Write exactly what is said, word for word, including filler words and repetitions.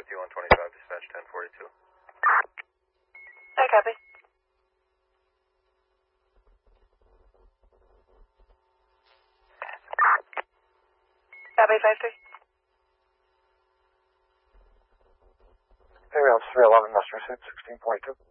fifty-one twenty-five, dispatch ten forty-two. I copy. Copy, five three. Hey, three eleven, Western six, sixteen forty-two.